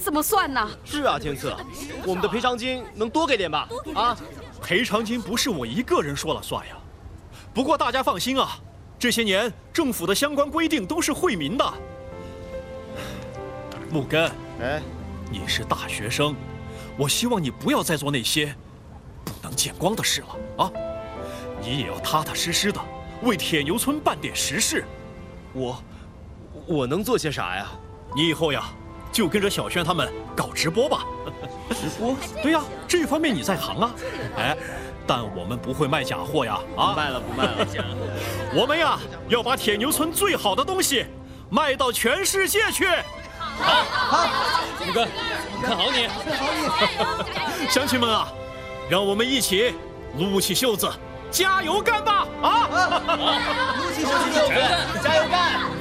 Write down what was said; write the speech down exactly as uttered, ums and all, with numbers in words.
怎么算呢？ 是啊，天赐，我们的赔偿金能多给点吧？啊， 赔偿金不是我一个人说了算呀。不过大家放心啊，这些年政府的相关规定都是惠民的。木根， 哎， 你是大学生，我希望你不要再做那些不能见光的事了啊！你也要踏踏实实的为铁牛村办点实事。 我，我能做些啥呀？ 你以后呀，就跟着小轩他们搞直播吧。 直播？ 对呀，这方面你在行啊。哎，但我们不会卖假货呀！啊， 不卖了，不卖了。 我们呀，要把铁牛村最好的东西卖到全世界去。 好，好，木根，看好你， 看好你！乡亲们啊，让我们一起撸起袖子，加油干吧！啊！ 撸起袖子， 加油干！